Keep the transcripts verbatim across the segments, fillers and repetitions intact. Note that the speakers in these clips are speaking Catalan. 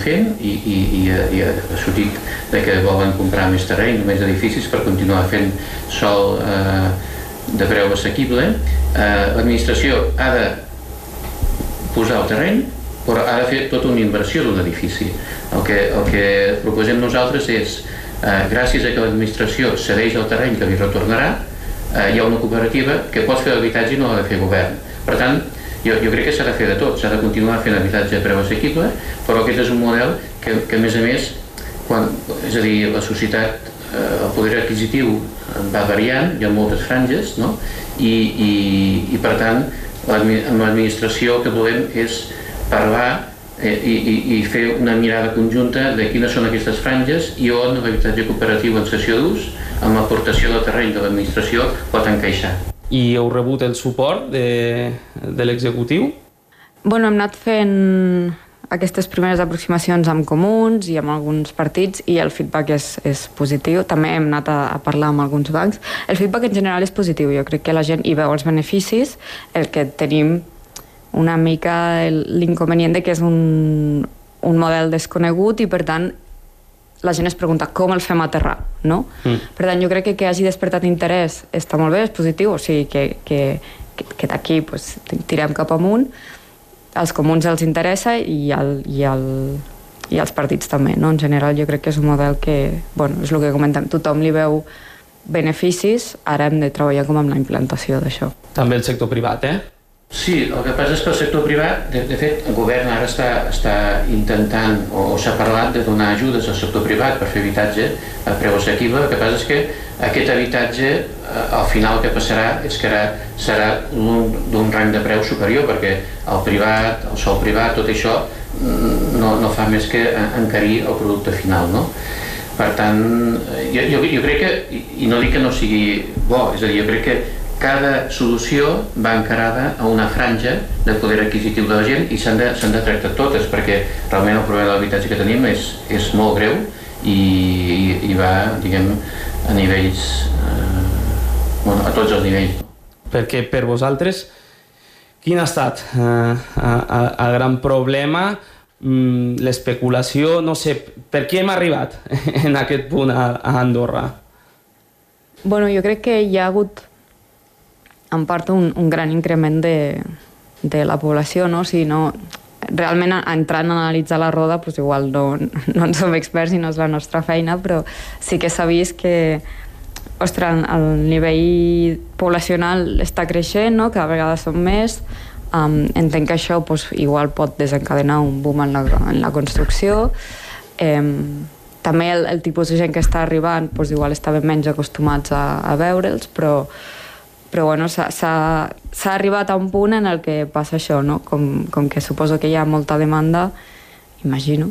fent i, i, i, i ha sortit de que volen comprar més terreny, més edificis per continuar fent sol eh, de preu assequible. Eh, l'administració ha de posar el terreny, però ha de fer tota una inversió d'un edifici. El que, el que proposem nosaltres és, eh, gràcies a que l'administració cedeix el terreny que li retornarà, eh, hi ha una cooperativa que pot fer l'habitatge i no l'ha de fer govern. Per tant, jo, jo crec que s'ha de fer de tot, s'ha de continuar fent habitatge a preu assequible, però aquest és un model que, que a més a més, quan, és a dir, la societat, eh, el poder adquisitiu va variant, hi ha moltes franges, no? I, i, i per tant, amb l'administració el que volem és parlar eh, i, i, i fer una mirada conjunta de quines són aquestes franges i on l'habitatge cooperatiu en cessió d'ús, amb l'aportació del terreny de l'administració, pot encaixar. I heu rebut el suport de, de l'executiu? Bueno, hem anat fent aquestes primeres aproximacions amb comuns i amb alguns partits i el feedback és, és positiu. També hem anat a, a parlar amb alguns bancs. El feedback en general és positiu. Jo crec que la gent hi veu els beneficis. El que tenim una mica l'inconvenient de que és un, un model desconegut i per tant la gent es pregunta com el fem aterrar, no? Mm. Per tant, jo crec que que hagi despertat interès està molt bé, és positiu, o sigui que, que, que, que d'aquí pues, tirem cap amunt. Als comuns els interessa i, el, i, el, i als partits també, no? En general jo crec que és un model que, bueno, és el que comentem, tothom li veu beneficis, ara hem de treballar com amb la implantació d'això. També el sector privat, eh? Sí, el que passa és que el sector privat, de, de fet, el govern ara està, està intentant, o, o s'ha parlat de donar ajudes al sector privat per fer habitatge a preu assequible. El que passa és que aquest habitatge, al final el que passarà és que ara serà d'un rang de preu superior, perquè el privat, el sòl privat, tot això no, no fa més que encarir el producte final, no? Per tant, jo, jo, jo crec que, i no dic que no sigui bo, és a dir, jo crec que cada solució va encarada a una franja de poder adquisitiu de la gent i s'han de, s'han de tractar totes, perquè realment el problema de l'habitatge que tenim és, és molt greu i, i, i va, diguem, a nivells, eh, bueno, a tots els nivells. Perquè per vosaltres, quin ha estat eh, el gran problema, mm, l'especulació, no sé, per què hem arribat en aquest punt a, a Andorra? Bueno, jo crec que hi ha hagut en part un, un gran increment de, de la població, no? O sigui, no, realment entrant a analitzar la roda, pues igual no, no en som experts i no és la nostra feina, però sí que s'ha vist que ostres, el nivell poblacional està creixent, no? Cada vegada som més. Um, entenc que això pues, igual pot desencadenar un boom en la, en la construcció. Um, també el, el tipus de gent que està arribant pues, igual estaven menys acostumats a, a veure'ls, però però bueno, s'ha arribat a un punt en el que passa això, no? Com, com que suposo que hi ha molta demanda, imagino,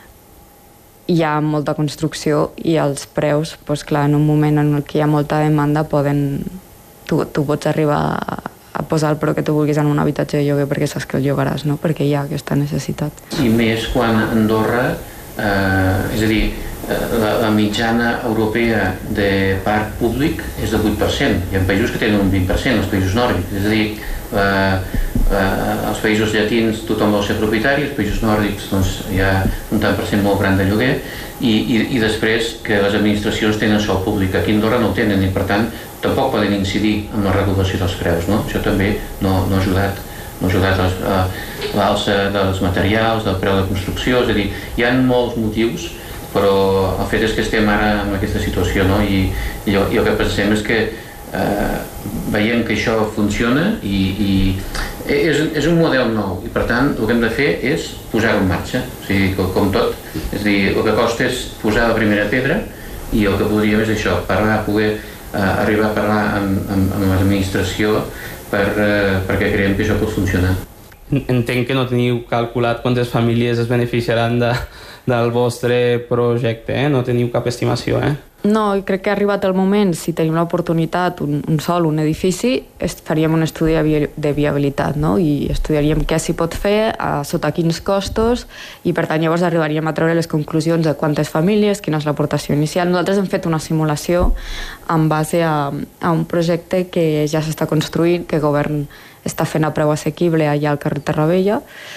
hi ha molta construcció i els preus, doncs clar, en un moment en el que hi ha molta demanda poden, tu, tu pots arribar a, a posar el preu que tu vulguis en un habitatge de lloguer perquè saps que el llogaràs, no? Perquè hi ha aquesta necessitat. I més quan Andorra, eh, és a dir, La, la mitjana europea de parc públic és del vuit per cent. Hi ha països que tenen un vint per cent, els països nòrdics. És a dir, eh, eh, els països llatins tothom vol ser propietari, els països nòrdics doncs, hi ha un tant per cent molt gran de lloguer i, i, i després que les administracions tenen sòl públic. Aquí a Andorra no ho tenen i per tant tampoc poden incidir en la regulació dels preus, no? Això també no, no ha ajudat. No ha ajudat a l'alça dels materials, del preu de construcció, és a dir, hi ha molts motius, però el fet és que estem ara en aquesta situació, no? I, i, el, i el que pensem és que eh, veiem que això funciona i, i és, és un model nou i per tant el que hem de fer és posar-ho en marxa, o sigui, com tot, és a dir, el que costa és posar la primera pedra i el que podríem és això, parlar, poder eh, arribar a parlar amb, amb, amb l'administració per, eh, perquè creiem que això pot funcionar. Entenc que no teniu calculat quantes famílies es beneficiaran de, del vostre projecte, eh? No teniu cap estimació, eh? No, crec que ha arribat el moment, si tenim l'oportunitat, un, un sol, un edifici, faríem un estudi de viabilitat, no? I estudiaríem què s'hi pot fer, a, sota quins costos, i per tant llavors arribaríem a treure les conclusions de quantes famílies, quina és l'aportació inicial. Nosaltres hem fet una simulació en base a, a un projecte que ja s'està construint, que el govern està fent a preu assequible allà al carrer Terravella,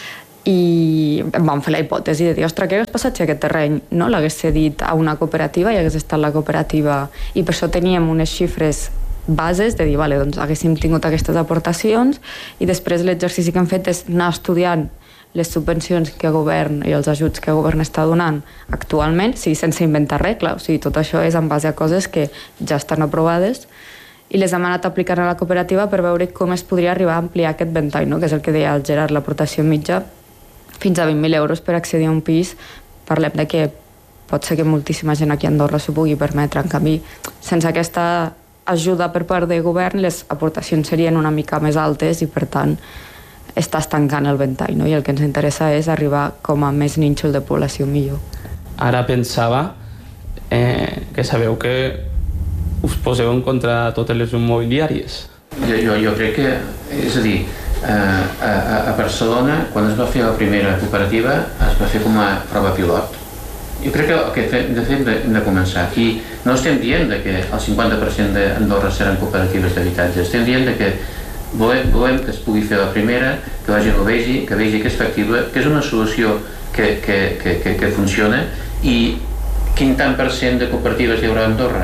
i vam fer la hipòtesi de dir, ostres, què hagués passat si aquest terreny no l'hagués cedit a una cooperativa i hagués estat la cooperativa, i per això teníem unes xifres bases de dir, vale, doncs haguéssim tingut aquestes aportacions, i després l'exercici que hem fet és anar estudiant les subvencions que el govern i els ajuts que el govern està donant actualment, sí, sense inventar res, clar, o sigui, tot això és en base a coses que ja estan aprovades, i les hem anat aplicant a la cooperativa per veure com es podria arribar a ampliar aquest ventall, no? Que és el que deia el Gerard, l'aportació mitja fins a vint mil euros per accedir a un pis. Parlem de que pot ser que moltíssima gent aquí a Andorra s'ho pugui permetre. En canvi, sense aquesta ajuda per part del govern, les aportacions serien una mica més altes i, per tant, està estancant el ventall, no? I el que ens interessa és arribar com a més nínxol de població millor. Ara pensava eh, que sabeu que us poseu en contra totes les immobiliàries. Jo, jo, jo crec que, és a dir, a, a, a Barcelona, quan es va fer la primera cooperativa, es va fer com a prova pilot. Jo crec que el que hem de fer hem de, hem de començar. I no estem dient de que el cinquanta per cent d'Andorra seran cooperatives d'habitatge, estem dient de que volem, volem que es pugui fer la primera, que la gent ho vegi, que vegi que és factible, que és una solució que, que, que, que, que funciona. I quin tant per cent de cooperatives hi haurà a Andorra?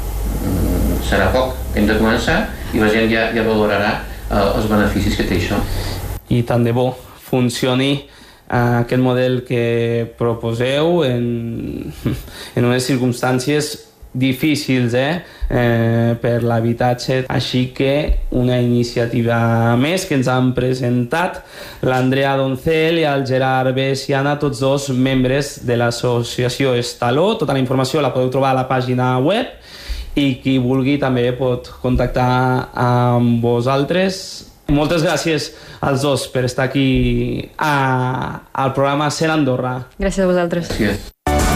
Serà poc. Hem de començar i la gent ja, ja valorarà eh, els beneficis que té això. I tant de bo funcioni eh, aquest model que proposeu en, en unes circumstàncies difícils eh, eh, per l'habitatge. Així que una iniciativa més que ens han presentat l'Andrea Doncel i el Gerard Bessiana, tots dos membres de l'associació Estaló. Tota la informació la podeu trobar a la pàgina web, i qui vulgui també pot contactar amb vosaltres. Moltes gràcies als dos per estar aquí a, al programa Ser Andorra. Gràcies a vosaltres. Gràcies.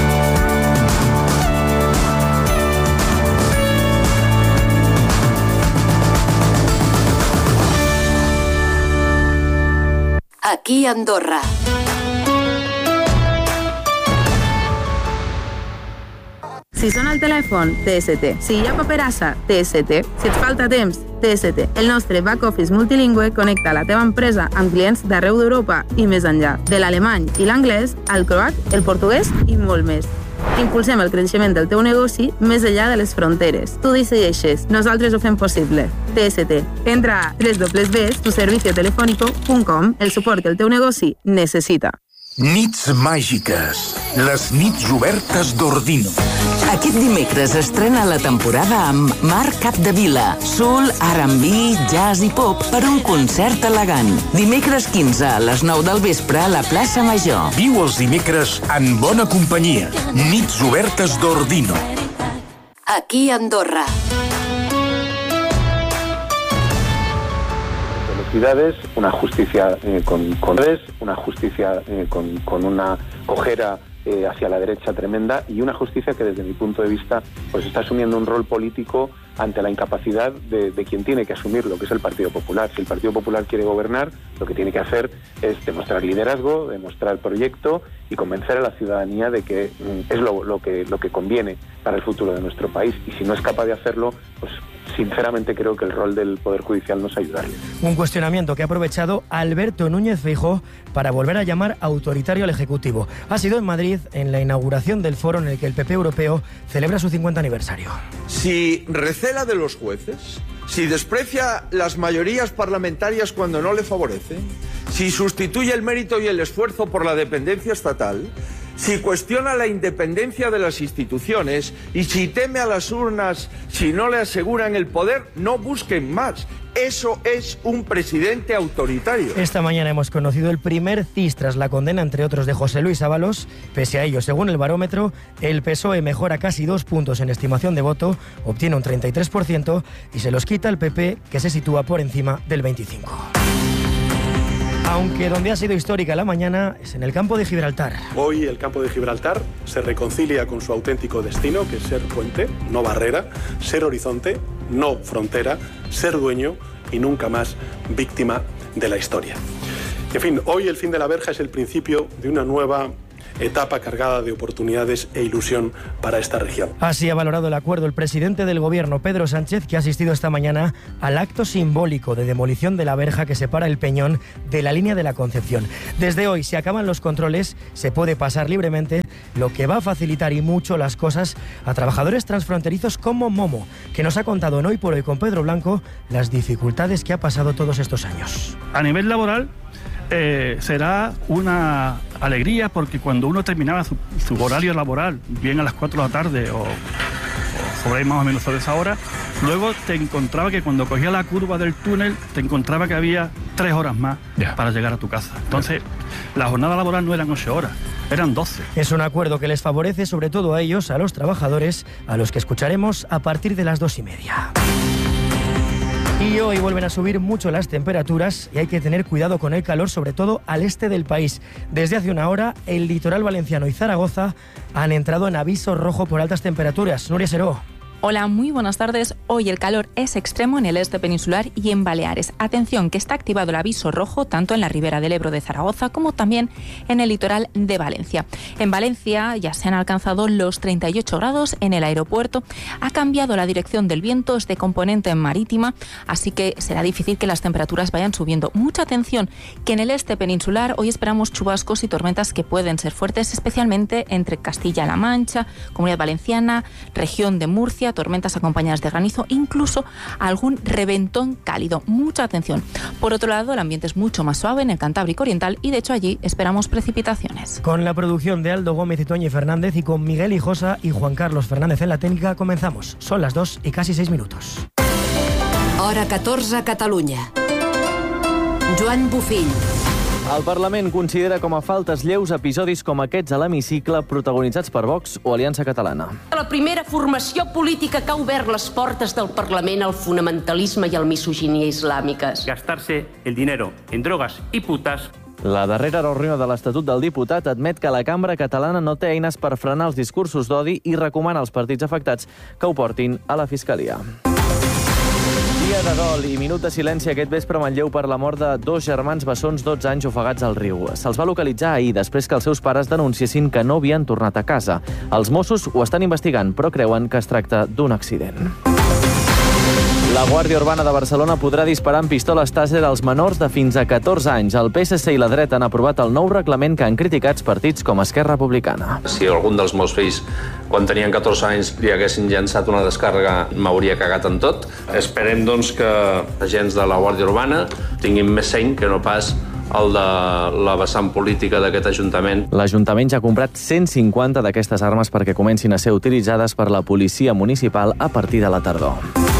Aquí a Andorra. Si sona el telèfon, T S T. Si hi ha paperassa, T S T. Si et falta temps, T S T. El nostre back office multilingüe connecta la teva empresa amb clients d'arreu d'Europa i més enllà. De l'alemany i l'anglès, al croat, el portuguès i molt més. Impulsem el creixement del teu negoci més enllà de les fronteres. Tu decideixes, nosaltres ho fem possible. T S T. Entra a doble u doble u doble u punt tu servicio telefónico punt com, el suport que el teu negoci necessita. Nits màgiques. Les nits obertes d'Ordino. Aquest dimecres estrena la temporada amb Marc Capdevila, soul, R and B, jazz i pop per un concert elegant. Dimecres quinze a les nou del vespre a la plaça Major. Viu els dimecres en bona companyia. Nits obertes d'Ordino. Aquí a Andorra. Ciudades, una justicia eh, con, con redes, una justicia eh, con, con una cojera eh, hacia la derecha tremenda y una justicia que desde mi punto de vista pues está asumiendo un rol político ante la incapacidad de, de quien tiene que asumirlo, que es el Partido Popular. Si el Partido Popular quiere gobernar, lo que tiene que hacer es demostrar liderazgo, demostrar proyecto y convencer a la ciudadanía de que mm, es lo, lo, que, lo que conviene para el futuro de nuestro país. Y si no es capaz de hacerlo, pues sinceramente creo que el rol del Poder Judicial nos ayudaría. Un cuestionamiento que ha aprovechado Alberto Núñez Feijóo para volver a llamar autoritario al Ejecutivo. Ha sido en Madrid, en la inauguración del foro en el que el P P europeo celebra su cincuenta aniversario. Si recela de los jueces, si desprecia las mayorías parlamentarias cuando no le favorece, si sustituye el mérito y el esfuerzo por la dependencia estatal, si cuestiona la independencia de las instituciones y si teme a las urnas si no le aseguran el poder, no busquen más. Eso es un presidente autoritario. Esta mañana hemos conocido el primer C I S tras la condena, entre otros, de José Luis Ábalos. Pese a ello, según el barómetro, el P S O E mejora casi dos puntos en estimación de voto, obtiene un treinta y tres por ciento y se los quita el P P, que se sitúa por encima del veinticinco por ciento. Aunque donde ha sido histórica la mañana es en el campo de Gibraltar. Hoy el campo de Gibraltar se reconcilia con su auténtico destino, que es ser puente, no barrera, ser horizonte, no frontera, ser dueño y nunca más víctima de la historia. En fin, hoy el fin de la verja es el principio de una nueva etapa cargada de oportunidades e ilusión para esta región. Así ha valorado el acuerdo el presidente del Gobierno, Pedro Sánchez, que ha asistido esta mañana al acto simbólico de demolición de la verja que separa el Peñón de la línea de la Concepción. Desde hoy, si acaban los controles, se puede pasar libremente, lo que va a facilitar y mucho las cosas a trabajadores transfronterizos como Momo, que nos ha contado en Hoy por Hoy con Pedro Blanco las dificultades que ha pasado todos estos años. A nivel laboral, eh, será una alegría, porque cuando uno terminaba su, su horario laboral, bien a las cuatro de la tarde o, o sobre ahí más o menos sobre esa hora, luego te encontraba que cuando cogía la curva del túnel, te encontraba que había tres horas más yeah. para llegar a tu casa. Entonces, la jornada laboral no eran ocho horas, eran doce. Es un acuerdo que les favorece sobre todo a ellos, a los trabajadores, a los que escucharemos a partir de las dos y media. Y hoy vuelven a subir mucho las temperaturas y hay que tener cuidado con el calor, sobre todo al este del país. Desde hace una hora, el litoral valenciano y Zaragoza han entrado en aviso rojo por altas temperaturas. Nuria Seró. Hola, muy buenas tardes. Hoy el calor es extremo en el este peninsular y en Baleares. Atención, que está activado el aviso rojo tanto en la ribera del Ebro de Zaragoza como también en el litoral de Valencia. En Valencia ya se han alcanzado los treinta y ocho grados en el aeropuerto. Ha cambiado la dirección del viento, es de componente marítima, así que será difícil que las temperaturas vayan subiendo. Mucha atención, que en el este peninsular hoy esperamos chubascos y tormentas que pueden ser fuertes, especialmente entre Castilla-La Mancha, Comunidad Valenciana, región de Murcia, tormentas acompañadas de granizo, incluso algún reventón cálido. Mucha atención. Por otro lado, el ambiente es mucho más suave en el Cantábrico Oriental y de hecho allí esperamos precipitaciones. Con la producción de Aldo Gómez y Toñi Fernández y con Miguel Hijosa y Juan Carlos Fernández en la técnica, comenzamos. Son las dos y casi seis minutos. Hora catorze a Catalunya. Joan Bufill. El Parlament considera com a faltes lleus episodis com aquests a l'hemicicle protagonitzats per Vox o Aliança Catalana. La primera formació política que ha obert les portes del Parlament al fonamentalisme i al misoginia islàmiques. Gastarse el dinero en drogas y putas. La darrera reunió de l'Estatut del Diputat admet que la cambra catalana no té eines per frenar els discursos d'odi i recomana als partits afectats que ho portin a la Fiscalia. Dia de dol i minut de silenci aquest vespre a Manlleu per la mort de dos germans bessons dotze anys ofegats al riu. Se'ls va localitzar ahir després que els seus pares denunciessin que no havien tornat a casa. Els Mossos ho estan investigant, però creuen que es tracta d'un accident. La Guàrdia Urbana de Barcelona podrà disparar amb pistoles tàser als menors de fins a catorze anys. El P S C i la dreta han aprovat el nou reglament que han criticat partits com Esquerra Republicana. Si algun dels meus fills, quan tenien catorze anys, li haguessin llançat una descàrrega, m'hauria cagat en tot. Esperem, doncs, que agents de la Guàrdia Urbana tinguin més seny que no pas el de la vessant política d'aquest Ajuntament. L'Ajuntament ja ha comprat cent cinquanta d'aquestes armes perquè comencin a ser utilitzades per la policia municipal a partir de la tardor.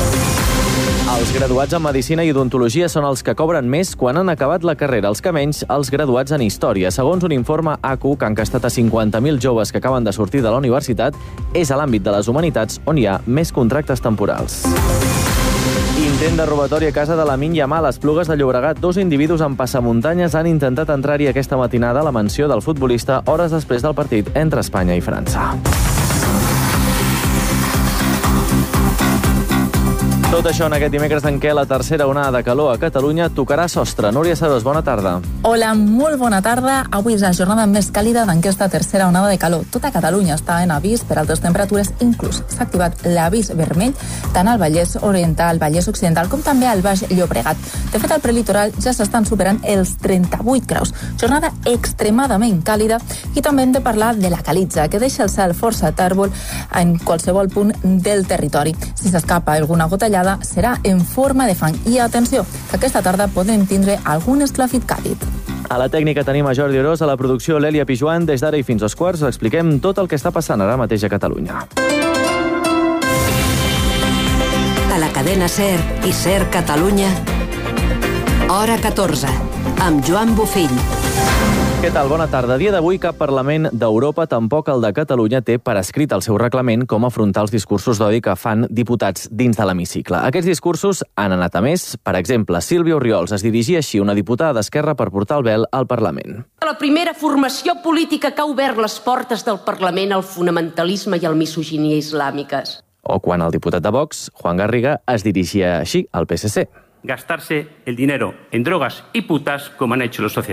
Els graduats en Medicina i Odontologia són els que cobren més quan han acabat la carrera, els que menys, els graduats en Història. Segons un informe A C U que ha encastat a cinquanta mil joves que acaben de sortir de la universitat, és a l'àmbit de les humanitats on hi ha més contractes temporals. Intent de robatori a casa de Lamine Yamal. A Esplugues de Llobregat, dos individus amb passamuntanyes han intentat entrar-hi aquesta matinada a la mansió del futbolista hores després del partit entre Espanya i França. Tot això en aquest dimecres en què la tercera onada de calor a Catalunya tocarà sostre. Núria Serós, bona tarda. Hola, molt bona tarda. Avui és la jornada més càlida d'aquesta tercera onada de calor. Tota Catalunya està en avís per altes temperatures, inclús s'ha activat l'avís vermell tant al Vallès Oriental, Vallès Occidental, com també al Baix Llobregat. De fet, al prelitoral ja s'estan superant els trenta-vuit graus. Jornada extremadament càlida i també hem de parlar de la calitza, que deixa el cel força tèrbol en qualsevol punt del territori. Si s'escapa alguna gotellada, serà en forma de fang. I atenció, que aquesta tarda podem tindre algun esclafit càlid. A la tècnica tenim a Jordi Orós, a la producció l'Èlia Pijuan. Des d'ara i fins als quarts expliquem tot el que està passant ara mateix a Catalunya. A la cadena SER i SER Catalunya, hora catorze, amb Joan Bufill. Què tal? Bona tarda. Dia d'avui cap Parlament d'Europa, tampoc el de Catalunya, té per escrit el seu reglament com afrontar els discursos d'odi que fan diputats dins de l'hemicicle. Aquests discursos han anat a més. Per exemple, Sílvia Orriols es dirigia així a una diputada d'Esquerra per portar el vel al Parlament. La primera formació política que ha obert les portes del Parlament al fonamentalisme i al misoginia islàmiques. O quan el diputat de Vox, Juan Garriga, es dirigia així al P S C. Gastarse el dinero en drogas y putas como han hecho los socialistas.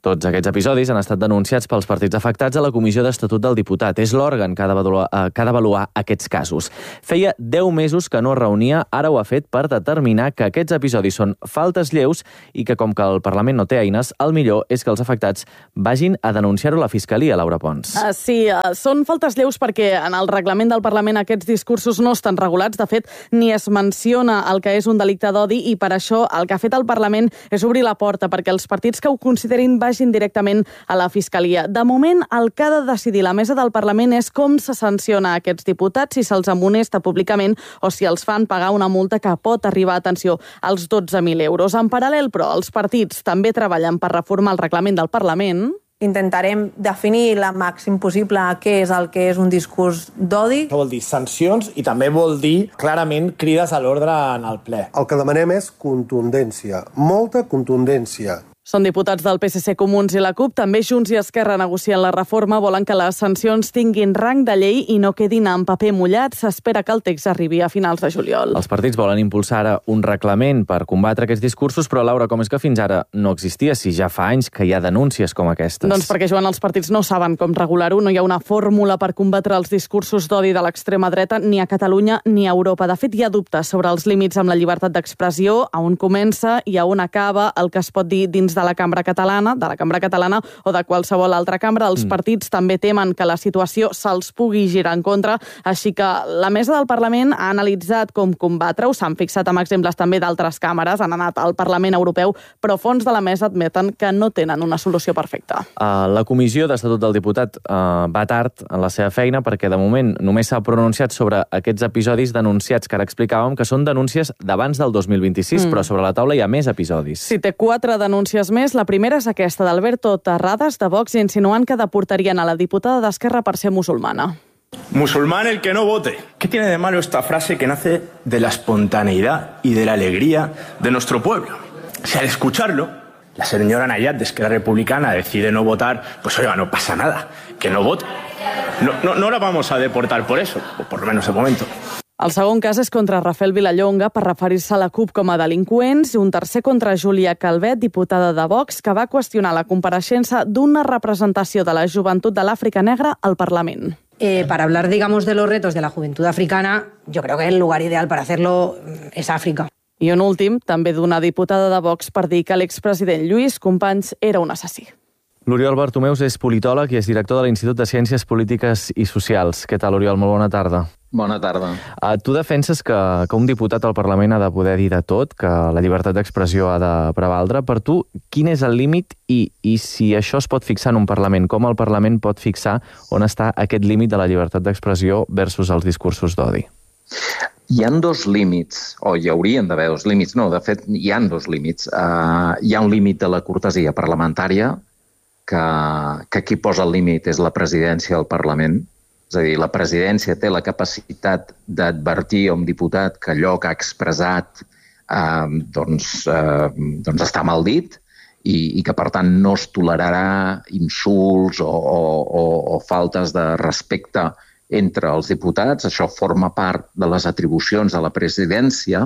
Tots aquests episodis han estat denunciats pels partits afectats a la Comissió d'Estatut del Diputat. És l'òrgan que ha d'avaluar, que ha d'avaluar aquests casos. Feia deu mesos que no es reunia, ara ho ha fet per determinar que aquests episodis són faltes lleus i que, com que el Parlament no té eines, el millor és que els afectats vagin a denunciar-ho a la Fiscalia, Laura Pons. Uh, sí, uh, són faltes lleus perquè en el reglament del Parlament aquests discursos no estan regulats. De fet, ni es menciona el que és un delicte d'odi i per això el que ha fet el Parlament és obrir la porta perquè els partits que ho considerin vagin directament a la Fiscalia. De moment, el que ha de decidir la mesa del Parlament és com se sanciona a aquests diputats, si se'ls amonesta públicament o si els fan pagar una multa que pot arribar, atenció, als dotze mil euros. En paral·lel, però, els partits també treballen per reformar el reglament del Parlament. Intentarem definir la màxim possible què és el que és un discurs d'odi. Vol dir sancions i també vol dir clarament crides a l'ordre en el ple. El que demanem és contundència, molta contundència. Són diputats del P S C, Comuns i la CUP. També Junts i Esquerra negocien la reforma. Volen que les sancions tinguin rang de llei i no quedin en paper mullat. S'espera que el text arribi a finals de juliol. Els partits volen impulsar ara un reglament per combatre aquests discursos, però, Laura, com és que fins ara no existia, si ja fa anys que hi ha denúncies com aquestes? Doncs perquè, Joan, els partits no saben com regular-ho. No hi ha una fórmula per combatre els discursos d'odi de l'extrema dreta ni a Catalunya ni a Europa. De fet, hi ha dubtes sobre els límits amb la llibertat d'expressió, a on comença i a on acaba el que es pot dir dins de la cambra catalana, de la cambra catalana o de qualsevol altra cambra. Els mm. partits també temen que la situació se'ls pugui girar en contra, així que la mesa del Parlament ha analitzat com combatre-ho, s'han fixat amb exemples també d'altres càmeres, han anat al Parlament Europeu, però fons de la mesa admeten que no tenen una solució perfecta. Uh, la Comissió d'Estatut del Diputat uh, va tard en la seva feina perquè de moment només s'ha pronunciat sobre aquests episodis denunciats que ara explicàvem, que són denúncies d'abans del dos mil vint-i-sis, mm. però sobre la taula hi ha més episodis. Sí, té quatre denúncies més. La primera és aquesta d'Alberto Terrades, de Vox, insinuant que deportarien a la diputada d'Esquerra per ser musulmana. Musulmán el que no vote. ¿Qué tiene de malo esta frase que nace de la espontaneidad y de la alegría de nuestro pueblo? Si al escucharlo, la señora Nayat de Esquerra Republicana decide no votar, pues oiga, no pasa nada, que no vote. No, no, no la vamos a deportar por eso, o por lo menos de momento. El segon cas és contra Rafael Vilallonga per referir-se a la CUP com a delinqüents i un tercer contra Júlia Calvet, diputada de Vox, que va qüestionar la compareixença d'una representació de la joventut de l'Àfrica Negra al Parlament. Eh, para hablar, digamos, de los retos de la juventud africana, yo creo que el lugar ideal para hacerlo es África. I un últim, també d'una diputada de Vox, per dir que l'expresident Lluís Companys era un assassí. L'Oriol Bartomeus és politòleg i és director de l'Institut de Ciències Polítiques i Socials. Què tal, Oriol? Molt bona tarda. Bona tarda. Uh, tu defenses que, que un diputat al Parlament ha de poder dir de tot, que la llibertat d'expressió ha de prevaldre. Per tu, quin és el límit i, i si això es pot fixar en un Parlament? Com el Parlament pot fixar on està aquest límit de la llibertat d'expressió versus els discursos d'odi? Hi ha dos límits, o hi haurien d'haver dos límits. No, de fet, hi ha dos límits. Uh, hi ha un límit de la cortesia parlamentària, que, que qui posa el límit és la presidència del Parlament. És a dir, la presidència té la capacitat d'advertir a un diputat que allò que ha expressat eh, doncs, eh, doncs està mal dit i, i que, per tant, no es tolerarà insults o, o, o, o faltes de respecte entre els diputats. Això forma part de les atribucions de la presidència.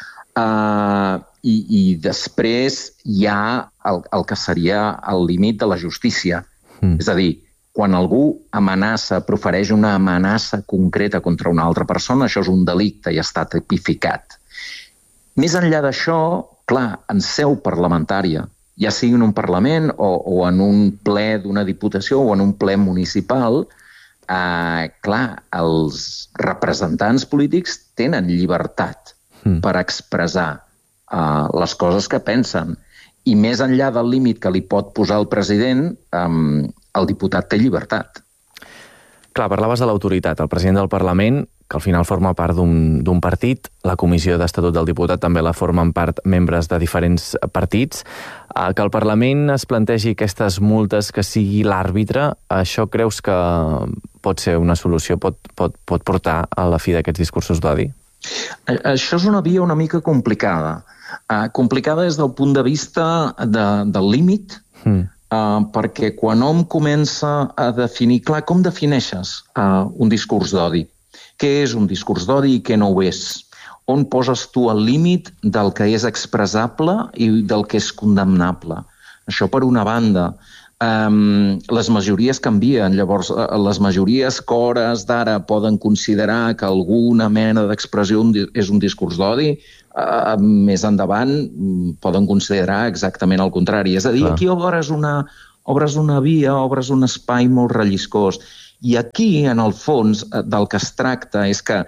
Eh, i, I després hi ha el, el que seria el límit de la justícia. Mm. És a dir, quan algú amenaça, profereix una amenaça concreta contra una altra persona, això és un delicte i està tipificat. Més enllà d'això, clar, en seu parlamentària, ja sigui en un Parlament o, o en un ple d'una diputació o en un ple municipal, eh, clar, els representants polítics tenen llibertat mm. per expressar eh, les coses que pensen. I més enllà del límit que li pot posar el president, eh, el diputat té llibertat. Clar, parlaves de l'autoritat. El president del Parlament, que al final forma part d'un partit, la Comissió d'Estatut del Diputat també la formen part membres de diferents partits, eh, que el Parlament es plantegi aquestes multes, que sigui l'àrbitre, això creus que pot ser una solució, pot, pot, pot portar a la fi d'aquests discursos d'odi? Això és una via una mica complicada. Uh, complicada des del punt de vista de, del límit, mm. Uh, perquè quan hom comença a definir, clar, com defineixes uh, un discurs d'odi? Què és un discurs d'odi i què no ho és? On poses tu el límit del que és expressable i del que és condemnable? Això per una banda. Um, les majories canvien, llavors les majories que hores d'ara poden considerar que alguna mena d'expressió és un discurs d'odi, uh, més endavant poden considerar exactament el contrari. És a dir, aquí obres una, obres una via, obres un espai molt relliscós. I aquí, en el fons, del que es tracta és que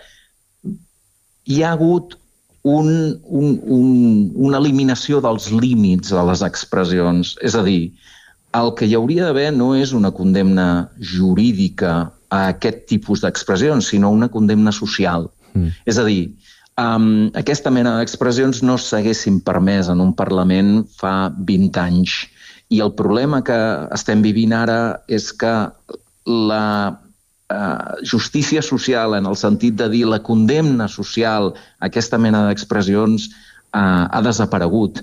hi ha hagut un, un, un, una eliminació dels límits de les expressions. És a dir, el que hi hauria d'haver no és una condemna jurídica a aquest tipus d'expressions, sinó una condemna social. Mm. És a dir, um, aquesta mena d'expressions no s'haguessin permès en un Parlament fa vint anys. I el problema que estem vivint ara és que la uh, justícia social, en el sentit de dir la condemna social a aquesta mena d'expressions, uh, ha desaparegut.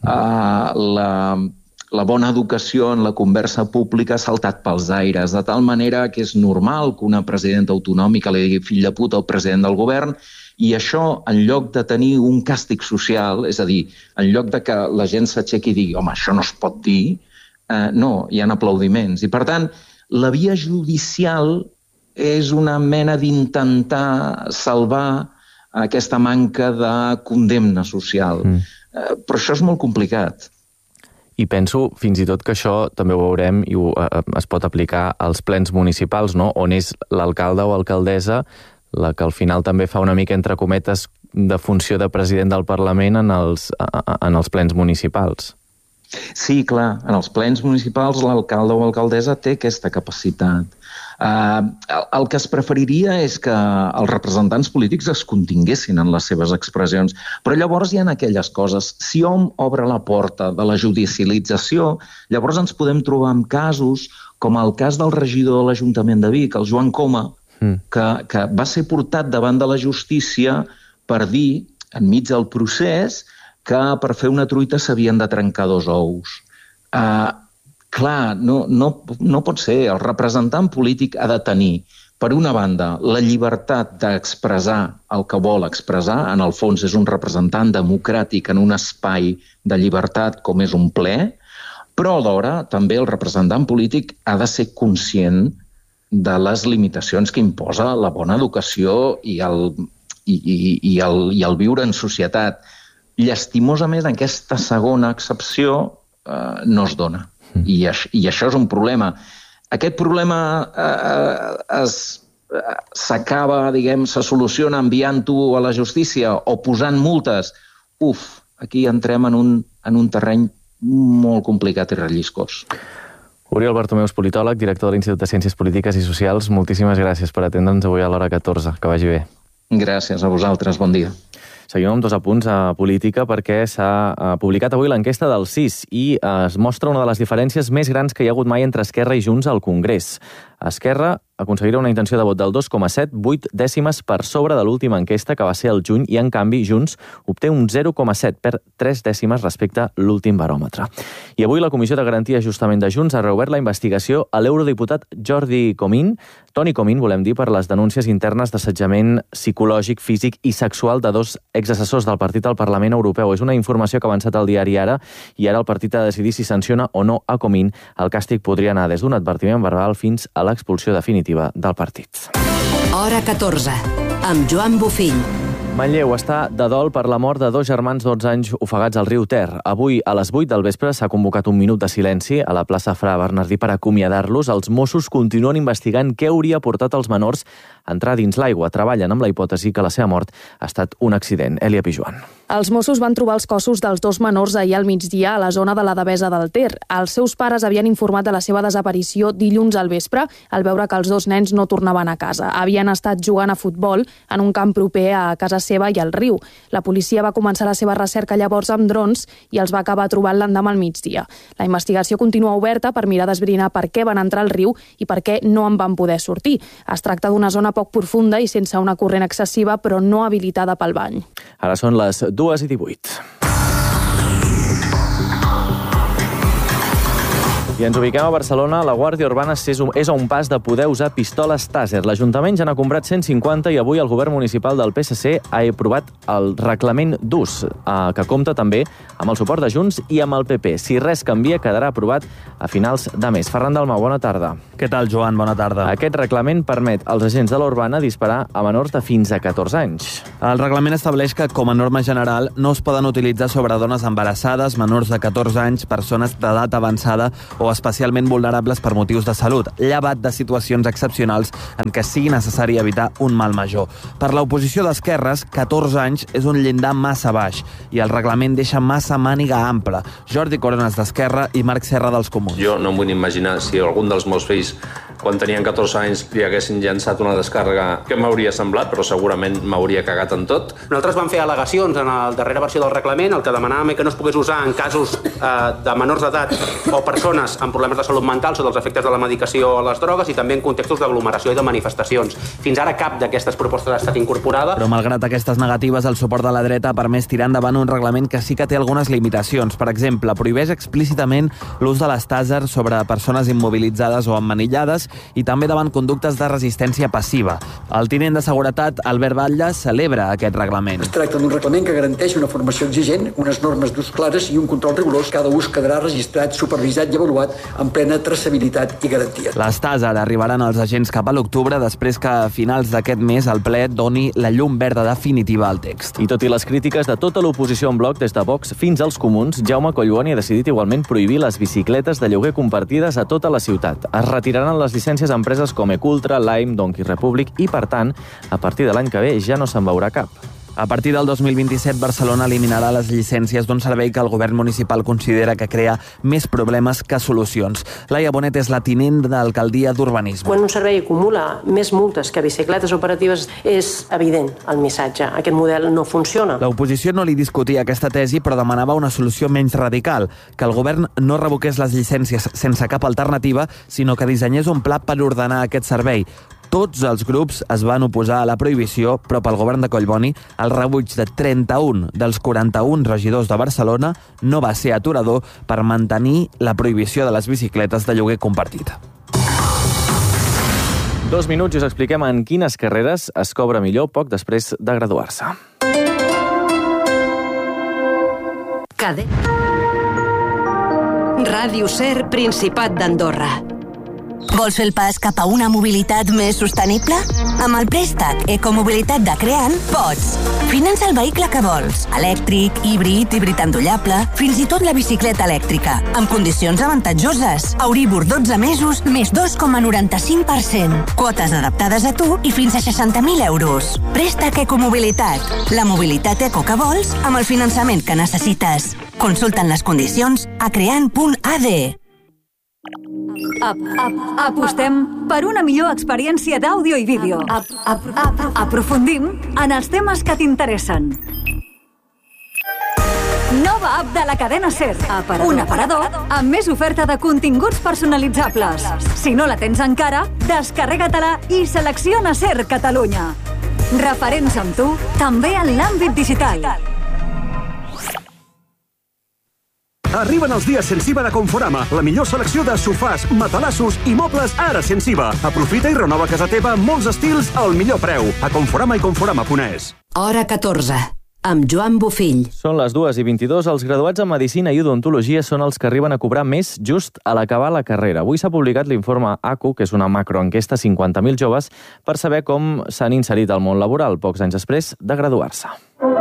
Uh, la... La bona educació en la conversa pública ha saltat pels aires, de tal manera que és normal que una presidenta autonòmica li digui fill de puta al president del govern, i això, en lloc de tenir un càstig social, és a dir, en lloc de que la gent s'aixequi i digui home, això no es pot dir, eh, no, hi ha aplaudiments. I, per tant, la via judicial és una mena d'intentar salvar aquesta manca de condemna social. Mm. Eh, però això és molt complicat. I penso, fins i tot, que això també ho veurem i ho, eh, es pot aplicar als plens municipals, no? On és l'alcalde o alcaldessa la que al final també fa una mica, entre cometes, de funció de president del Parlament en els, en els plens municipals. Sí, clar, en els plens municipals l'alcalde o alcaldessa té aquesta capacitat. Uh, el, el que es preferiria és que els representants polítics es continguessin en les seves expressions, però llavors hi ha aquelles coses. Si hom obre la porta de la judicialització, llavors ens podem trobar amb casos com el cas del regidor de l'Ajuntament de Vic, el Joan Coma, mm. que, que va ser portat davant de la justícia per dir, enmig del procés, que per fer una truita s'havien de trencar dos ous. Uh, clar, no, no, no pot ser. El representant polític ha de tenir, per una banda, la llibertat d'expressar el que vol expressar. En el fons és un representant democràtic en un espai de llibertat com és un ple, però alhora també el representant polític ha de ser conscient de les limitacions que imposa la bona educació i el, i, i, i el, i el viure en societat. Llastimosament, aquesta segona excepció eh, no es dona. Mm. I, això, I això és un problema. Aquest problema eh, es, eh, s'acaba, diguem, se soluciona enviant-ho a la justícia o posant multes. Uf, aquí entrem en un, en un terreny molt complicat i relliscós. Oriol Bartomeus, politòleg, director de l'Institut de Ciències Polítiques i Socials, moltíssimes gràcies per atendre'ns avui a l'hora catorze. Que vagi bé. Gràcies a vosaltres, bon dia. Seguim amb dos apunts a política perquè s'ha publicat avui l'enquesta del C I S i es mostra una de les diferències més grans que hi ha hagut mai entre Esquerra i Junts al Congrés. Esquerra aconseguirà una intenció de vot del dos coma set, vuit dècimes per sobre de l'última enquesta que va ser el juny i, en canvi, Junts obté un zero coma set per tres dècimes respecte a l'últim baròmetre. I avui la Comissió de Garantia i Ajustament de Junts ha reobert la investigació a l'eurodiputat Jordi Comín, Toni Comín, volem dir, per les denúncies internes d'assetjament psicològic, físic i sexual de dos exassessors del partit al Parlament Europeu. És una informació que ha avançat al diari Ara i ara el partit ha de decidir si sanciona o no a Comín. El càstig podria anar des d'un advertiment verbal fins a l'expulsió definitiva del partit. Hora catorze, amb Joan Bufill. Manlleu està de dol per la mort de dos germans d'onze anys ofegats al riu Ter. Avui, a les vuit del vespre, s'ha convocat un minut de silenci a la plaça Fra Bernardí per acomiadar-los. Els Mossos continuen investigant què hauria portat els menors a entrar dins l'aigua. Treballen amb la hipòtesi que la seva mort ha estat un accident. Elia Pijuan. Els Mossos van trobar els cossos dels dos menors ahir al migdia a la zona de la Devesa del Ter. Els seus pares havien informat de la seva desaparició dilluns al vespre al veure que els dos nens no tornaven a casa. Havien estat jugant a futbol en un camp proper a casa seva i al riu. La policia va començar la seva recerca llavors amb drons i els va acabar trobant l'endemà al migdia. La investigació continua oberta per mirar d'esbrinar per què van entrar al riu i per què no en van poder sortir. Es tracta d'una zona poc profunda i sense una corrent excessiva, però no habilitada pel bany. Ara són les dues i divuit. I ens ubiquem a Barcelona. La Guàrdia Urbana és a un pas de poder usar pistoles Taser. L'Ajuntament ja n'ha comprat cent cinquanta i avui el govern municipal del P S C ha aprovat el reglament d'ús, que compta també amb el suport de Junts i amb el P P. Si res canvia, quedarà aprovat a finals de mes. Ferran Dalmau, bona tarda. Què tal, Joan? Bona tarda. Aquest reglament permet als agents de l'Urbana disparar a menors de fins a catorze anys. El reglament estableix que, com a norma general, no es poden utilitzar sobre dones embarassades, menors de catorze anys, persones d'edat avançada o especialment vulnerables per motius de salut, llevat de situacions excepcionals en què sigui necessari evitar un mal major. Per l'oposició d'esquerres, catorze anys és un llindar massa baix i el reglament deixa massa màniga ampla. Jordi Coronas d'Esquerra i Marc Serra dels Comuns. Jo no em vull imaginar si algun dels meus fills, quan tenien catorze anys, li haguessin llançat una descàrrega que m'hauria semblat, però segurament m'hauria cagat en tot. Nosaltres vam fer al·legacions en la darrera versió del reglament, el que demanàvem que no es pogués usar en casos eh, de menors d'edat o persones amb problemes de salut mental sota els efectes de la medicació o les drogues i també en contextos d'aglomeració i de manifestacions. Fins ara cap d'aquestes propostes ha estat incorporada. Però malgrat aquestes negatives, el suport de la dreta ha permès tirar endavant un reglament que sí que té algunes limitacions. Per exemple, prohibeix explícitament l'ús de les Taser sobre persones immobilitzades o emmanillades i també davant conductes de resistència passiva. El tinent de seguretat, Albert Batlle, celebra aquest reglament. Es tracta d'un reglament que garanteix una formació exigent, unes normes d'ús clares i un control rigorós. Cada ús quedarà registrat, supervisat i avaluat amb plena traçabilitat i garantia. Les Taser arribaran als agents cap a l'octubre, després que a finals d'aquest mes el ple doni la llum verda definitiva al text. I tot i les crítiques de tota l'oposició en bloc, des de Vox fins als Comuns, Jaume Collboni ha decidit igualment prohibir les bicicletes de lloguer compartides a tota la ciutat. Es retiraran les llicències a empreses com Ecultra, Lime, Donkey Republic i, per tant, a partir de l'any que ve ja no se'n veurà cap. A partir del dos mil vint-i-set, Barcelona eliminarà les llicències d'un servei que el govern municipal considera que crea més problemes que solucions. Laia Bonet és la tinent d'alcaldia d'Urbanisme. Quan un servei acumula més multes que bicicletes operatives, és evident el missatge. Aquest model no funciona. L'oposició no li discutia aquesta tesi, però demanava una solució menys radical, que el govern no revoqués les llicències sense cap alternativa, sinó que dissenyés un pla per ordenar aquest servei. Tots els grups es van oposar a la prohibició, però pel govern de Collboni, el rebuig de trenta-un dels quaranta-un regidors de Barcelona no va ser aturador per mantenir la prohibició de les bicicletes de lloguer compartit. Dos minuts i us expliquem en quines carreres es cobra millor poc després de graduar-se. Cade. Ràdio Ser, Principat d'Andorra. Vols fer el pas cap a una mobilitat més sostenible? Amb el préstec Ecomobilitat de Creant pots. Finança el vehicle que vols. Elèctric, híbrid, híbrid endollable, fins i tot la bicicleta elèctrica. Amb condicions avantatjoses. Euribor dotze mesos, més dos coma noranta-cinc per cent. Quotes adaptades a tu i fins a seixanta mil euros. Préstec Ecomobilitat. La mobilitat eco que vols amb el finançament que necessites. Consulta'n les condicions a creant punt a d. Ap, ap, apostem per una millor experiència d'àudio i vídeo. Ap, ap, ap, aprofundim en els temes que t'interessen. Nova app de la cadena Ser. Aparador. Un aparador amb més oferta de continguts personalitzables. Si no la tens encara, descarrega-te-la i selecciona Ser Catalunya. Referents amb tu, també en l'àmbit digital. Arriben els dies Sensiva de Conforama, la millor selecció de sofàs, matalassos i mobles ara Sensiva. Aprofita i renova casa teva amb molts estils al millor preu. A Conforama i conforama punt es. Hora catorze, amb Joan Bofill. Són les dues i vint-i-dos. Els graduats en Medicina i Odontologia són els que arriben a cobrar més just a l'acabar la carrera. Avui s'ha publicat l'informe A C U, que és una macroenquesta a cinquanta mil joves, per saber com s'han inserit al món laboral pocs anys després de graduar-se.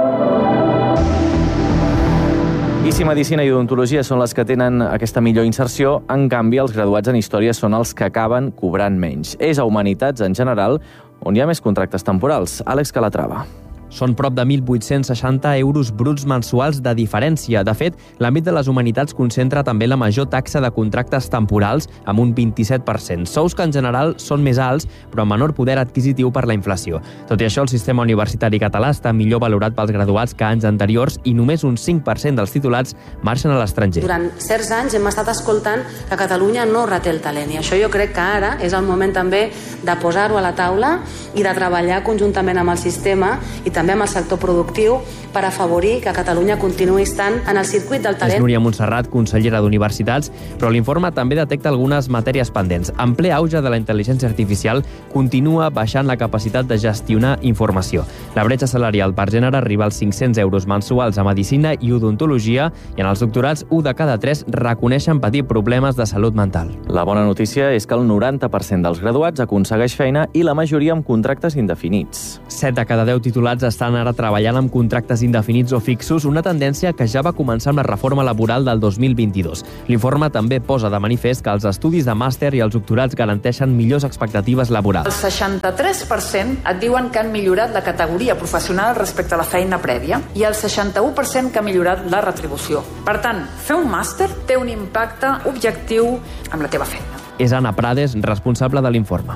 I si Medicina i Odontologia són les que tenen aquesta millor inserció, en canvi, els graduats en Història són els que acaben cobrant menys. És a Humanitats, en general, on hi ha més contractes temporals. Àlex Calatrava. Són prop de mil vuit-cents seixanta euros bruts mensuals de diferència. De fet, l'àmbit de les humanitats concentra també la major taxa de contractes temporals, amb un vint-i-set per cent. Sous que en general són més alts, però amb menor poder adquisitiu per la inflació. Tot i això, el sistema universitari català està millor valorat pels graduats que anys anteriors i només un cinc per cent dels titulats marxen a l'estranger. Durant certs anys hem estat escoltant que Catalunya no reté el talent, i això jo crec que ara és el moment també de posar-ho a la taula i de treballar conjuntament amb el sistema i també també amb el sector productiu per afavorir que Catalunya continuï estant en el circuit del talent. És Núria Montserrat, consellera d'Universitats, però l'informe també detecta algunes matèries pendents. En ple auge de la intel·ligència artificial continua baixant la capacitat de gestionar informació. La bretxa salarial per gènere arriba als cinc-cents euros mensuals a medicina i odontologia i en els doctorats un de cada tres reconeixen patir problemes de salut mental. La bona notícia és que el noranta per cent dels graduats aconsegueix feina i la majoria amb contractes indefinits. set de cada deu titulats estan ara treballant amb contractes indefinits o fixos, una tendència que ja va començar amb la reforma laboral del dos mil vint-i-dos. L'informe també posa de manifest que els estudis de màster i els doctorats garanteixen millors expectatives laborals. El seixanta-tres per cent et diuen que han millorat la categoria professional respecte a la feina prèvia i el seixanta-u per cent que ha millorat la retribució. Per tant, fer un màster té un impacte objectiu amb la teva feina. És Anna Prades, responsable de l'informe.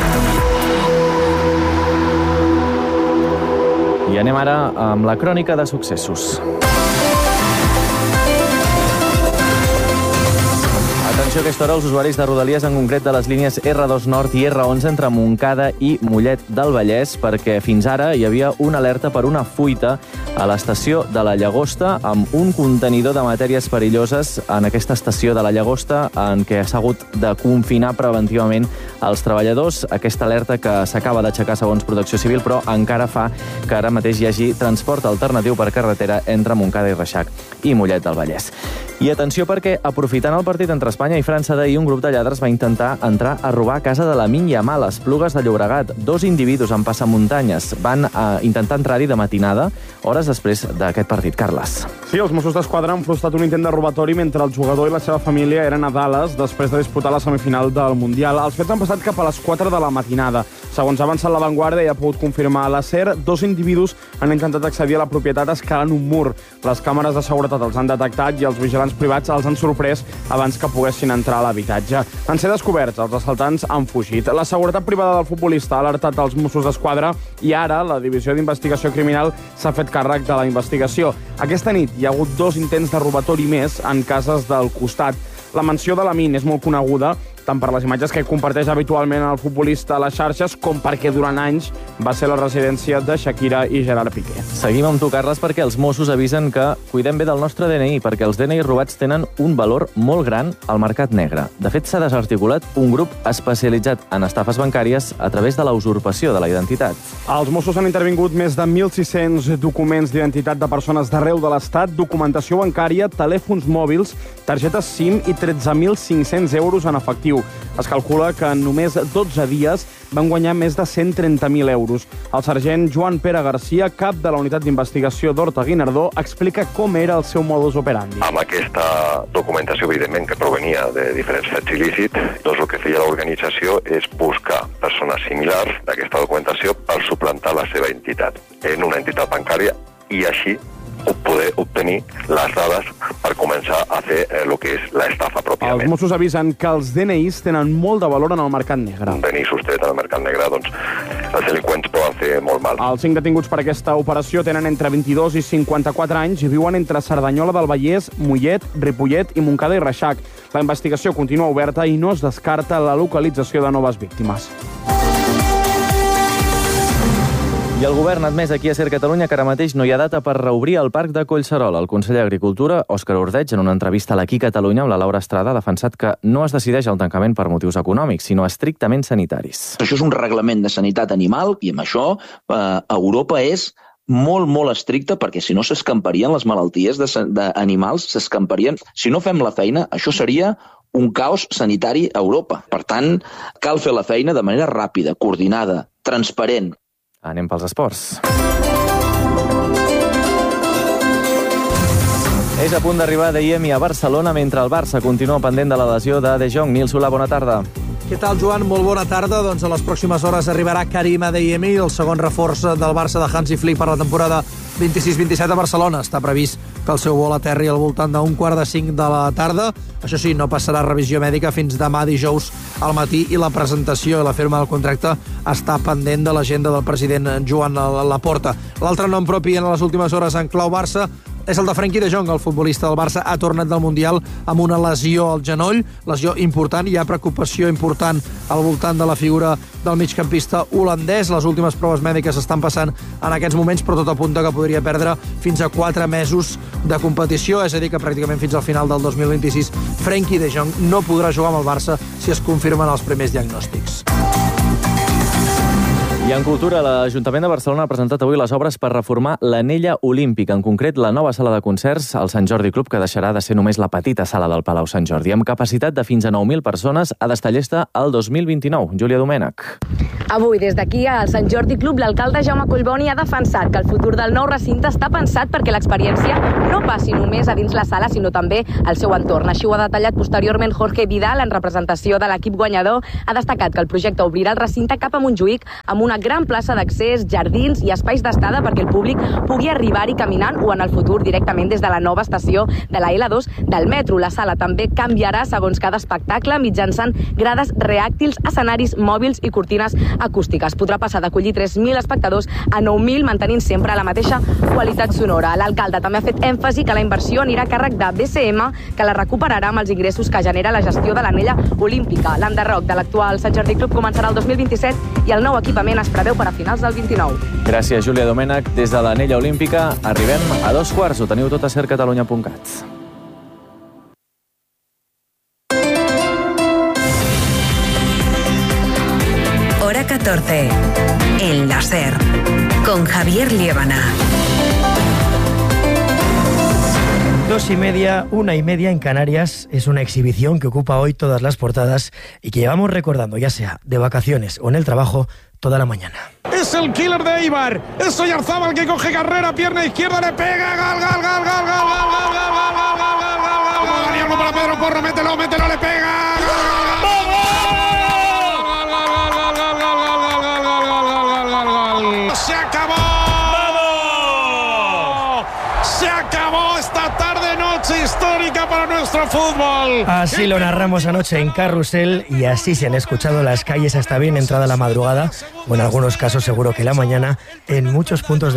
I anem ara amb la crònica de successos. Atenció, a aquesta hora els usuaris de Rodalies, en concret de les línies erre dos Nord i erre onze entre Montcada i Mollet del Vallès, perquè fins ara hi havia una alerta per una fuita a l'estació de la Llagosta amb un contenidor de matèries perilloses en aquesta estació de la Llagosta en què s'ha hagut de confinar preventivament els treballadors. Aquesta alerta que s'acaba d'aixecar segons Protecció Civil, però encara fa que ara mateix hi hagi transport alternatiu per carretera entre Montcada i Reixac i Mollet del Vallès. I atenció perquè, aprofitant el partit entre Espanya i França d'ahir, un grup de lladres va intentar entrar a robar a casa de la Minya Mà, a les Plugues de Llobregat. Dos individus en passamuntanyes van eh, intentar entrar-hi de matinada, hores després d'aquest partit. Carles. Sí, els Mossos d'Esquadra han frustrat un intent de robatori mentre el jugador i la seva família eren a Dallas després de disputar la semifinal del Mundial. Els fets han passat cap a les quatre de la matinada. Segons ha avançat La Vanguardia i ha pogut confirmar a la SER, dos individus han intentat accedir a la propietat escalant un mur. Les càmeres de seguretat els han detectat i els vigilants privats els han sorprès abans que poguessin entrar a l'habitatge. En ser descoberts, els assaltants han fugit. La seguretat privada del futbolista ha alertat els Mossos d'Esquadra i ara la Divisió d'Investigació Criminal s'ha fet càrrec de la investigació. Aquesta nit hi ha hagut dos intents de robatori més en cases del costat. La mansió de la Min és molt coneguda tant per les imatges que comparteix habitualment el futbolista a les xarxes com perquè durant anys va ser la residència de Shakira i Gerard Piqué. Seguim amb tu, Carles, perquè els Mossos avisen que cuidem bé del nostre D N I, perquè els D N I robats tenen un valor molt gran al mercat negre. De fet, s'ha desarticulat un grup especialitzat en estafes bancàries a través de la usurpació de la identitat. Els Mossos han intervingut més de mil sis-cents documents d'identitat de persones d'arreu de l'Estat, documentació bancària, telèfons mòbils, targetes SIM i tretze mil cinc-cents euros en efectiu. Es calcula que en només dotze dies van guanyar més de cent trenta mil euros. El sergent Joan Pere Garcia, cap de la unitat d'investigació d'Horta Guinardó, explica com era el seu modus operandi. Amb aquesta documentació, evidentment, que provenia de diferents fets il·lícits, doncs el que feia l'organització és buscar persones similars d'aquesta documentació per suplantar la seva entitat en una entitat bancària i així poder obtenir les dades per començar a fer el que és l'estafa pròpiament. Els Mossos avisen que els D N Is tenen molt de valor en el mercat negre. Un D N I sostret en el mercat negre, doncs els delinqüents poden fer molt mal. Els cinc detinguts per aquesta operació tenen entre vint-i-dos i cinquanta-quatre anys i viuen entre Cerdanyola del Vallès, Mollet, Ripollet i Montcada i Reixac. La investigació continua oberta i no es descarta la localització de noves víctimes. I el govern ha admès aquí a Ser Catalunya que ara mateix no hi ha data per reobrir el parc de Collserola. El conseller d'Agricultura, Òscar Ordeig, en una entrevista a l'Aquí Catalunya amb la Laura Estrada, ha defensat que no es decideix el tancament per motius econòmics, sinó estrictament sanitaris. Això és un reglament de sanitat animal i amb això eh, Europa és molt, molt estricta perquè si no s'escamparien les malalties d'animals, s'escamparien. Si no fem la feina, això seria un caos sanitari a Europa. Per tant, cal fer la feina de manera ràpida, coordinada, transparent. Anem pels esports. És a punt d'arribar Adeyemi a Barcelona mentre el Barça continua pendent de la lesió de De Jong. Nil Solà, bona tarda. Què tal, Joan? Molt bona tarda. Doncs a les pròximes hores arribarà Karim Adeyemi, el segon reforç del Barça de Hansi Flick per la temporada vint-i-sis vint-i-set a Barcelona. Està previst que el seu vol aterri al voltant d'un quart de cinc de la tarda. Això sí, no passarà revisió mèdica fins demà dijous al matí i la presentació i la firma del contracte està pendent de l'agenda del president Joan Laporta. L'altre nom propi en les últimes hores en clau Barça, és el de Frenkie de Jong. El futbolista del Barça ha tornat del Mundial amb una lesió al genoll, lesió important. Hi ha preocupació important al voltant de la figura del migcampista holandès. Les últimes proves mèdiques estan passant en aquests moments, però tot apunta que podria perdre fins a quatre mesos de competició, és a dir, que pràcticament fins al final del dos mil vint-i-sis Frenkie de Jong no podrà jugar amb el Barça si es confirmen els primers diagnòstics. I en cultura, l'Ajuntament de Barcelona ha presentat avui les obres per reformar l'Anella Olímpica, en concret la nova sala de concerts al Sant Jordi Club, que deixarà de ser només la petita sala del Palau Sant Jordi. Amb capacitat de fins a nou mil persones, ha d'estar llesta el dos mil vint-i-nou. Júlia Domènech. Avui, des d'aquí al Sant Jordi Club, l'alcalde Jaume Collboni ha defensat que el futur del nou recinte està pensat perquè l'experiència no passi només a dins la sala, sinó també al seu entorn. Així ho ha detallat posteriorment Jorge Vidal, en representació de l'equip guanyador. Ha destacat que el projecte obrirà el recinte cap a Montjuïc amb una gran plaça d'accés, jardins i espais d'estada perquè el públic pugui arribar-hi caminant o en el futur directament des de la nova estació de la L dos del metro. La sala també canviarà segons cada espectacle mitjançant grades reàctils, escenaris mòbils i cortines acústiques. Podrà passar d'acollir tres mil espectadors a nou mil, mantenint sempre la mateixa qualitat sonora. L'alcalde també ha fet èmfasi que la inversió anirà a càrrec de B C M, que la recuperarà amb els ingressos que genera la gestió de l'Anella Olímpica. L'enderroc de l'actual Sant Jordi Club començarà el dos mil vint-i-set i el nou equipament es preveu per a finals del vint-i-nou. Gràcies, Júlia Domènech. Des de l'Anella Olímpica arribem a dos quarts. Ho teniu tot a ser catalunya punt cat. Hora catorce. En la SER. Con Javier Liébana. Dos y media, una y media en Canarias es una exhibición que ocupa hoy todas las portadas y que llevamos recordando, ya sea de vacaciones o en el trabajo, toda la mañana. Es el killer de Eibar, es Oyarzábal que coge carrera, pierna izquierda, le pega, gol, gol, gol, gol, gol, gol, gol, gol, gol, gol, gol, gol, Daniel para Pedro Porro, mételo, mételo, le pega. Se acabó. Se acabó esta tarde noche histórica para nuestro fútbol. Así lo narramos anoche en Carrusel y así se han escuchado las calles hasta bien entrada la madrugada, o en algunos casos seguro que la mañana, en muchos puntos de